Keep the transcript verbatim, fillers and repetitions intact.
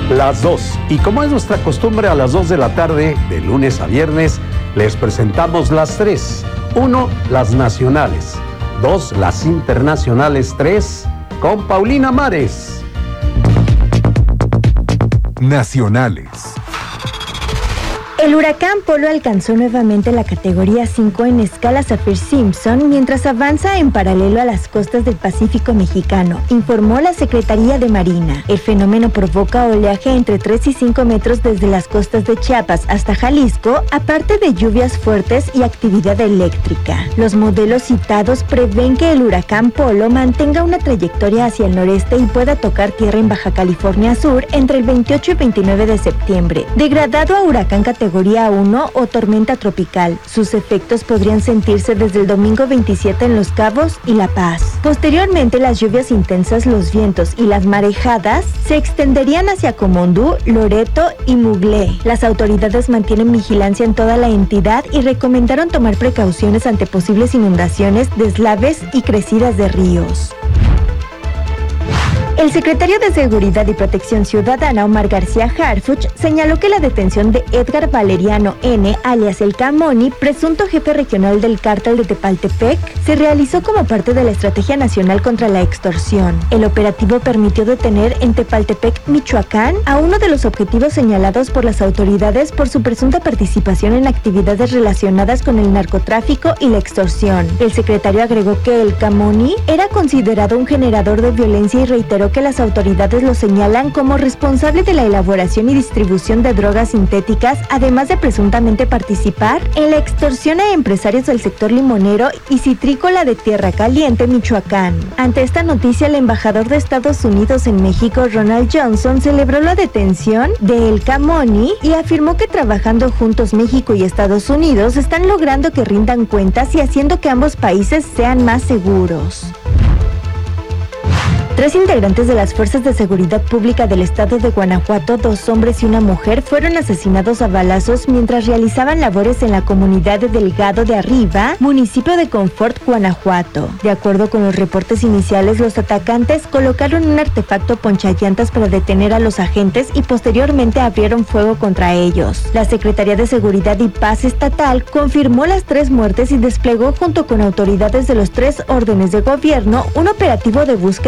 las dos. Y como es nuestra costumbre, a las dos de la tarde, de lunes a viernes, les presentamos las tres. Uno, las nacionales. Dos, las internacionales. Tres, con Paulina Mares. Nacionales. El huracán Polo alcanzó nuevamente la categoría cinco en escala Saffir-Simpson mientras avanza en paralelo a las costas del Pacífico mexicano, informó la Secretaría de Marina. El fenómeno provoca oleaje entre tres y cinco metros desde las costas de Chiapas hasta Jalisco, aparte de lluvias fuertes y actividad eléctrica. Los modelos citados prevén que el huracán Polo mantenga una trayectoria hacia el noreste y pueda tocar tierra en Baja California Sur entre el veintiocho y veintinueve de septiembre, degradado a huracán categoría categoría uno o tormenta tropical. Sus efectos podrían sentirse desde el domingo veintisiete en Los Cabos y La Paz. Posteriormente, las lluvias intensas, los vientos y las marejadas se extenderían hacia Comondú, Loreto y Muglé. Las autoridades mantienen vigilancia en toda la entidad y recomendaron tomar precauciones ante posibles inundaciones, deslaves y crecidas de ríos. El secretario de Seguridad y Protección Ciudadana, Omar García Harfuch, señaló que la detención de Edgar Valeriano N., alias El Camoni, presunto jefe regional del cártel de Tepaltepec, se realizó como parte de la Estrategia Nacional contra la Extorsión. El operativo permitió detener en Tepaltepec, Michoacán, a uno de los objetivos señalados por las autoridades por su presunta participación en actividades relacionadas con el narcotráfico y la extorsión. El secretario agregó que El Camoni era considerado un generador de violencia y reiteró que las autoridades lo señalan como responsable de la elaboración y distribución de drogas sintéticas, además de presuntamente participar en la extorsión a empresarios del sector limonero y citrícola de Tierra Caliente, Michoacán. Ante esta noticia, el embajador de Estados Unidos en México, Ronald Johnson, celebró la detención de El Camoni y afirmó que trabajando juntos México y Estados Unidos están logrando que rindan cuentas y haciendo que ambos países sean más seguros. Tres integrantes de las Fuerzas de Seguridad Pública del estado de Guanajuato, dos hombres y una mujer, fueron asesinados a balazos mientras realizaban labores en la comunidad de Delgado de Arriba, municipio de Confort, Guanajuato. De acuerdo con los reportes iniciales, los atacantes colocaron un artefacto ponchallantas para detener a los agentes y posteriormente abrieron fuego contra ellos. La Secretaría de Seguridad y Paz Estatal confirmó las tres muertes y desplegó junto con autoridades de los tres órdenes de gobierno un operativo de búsqueda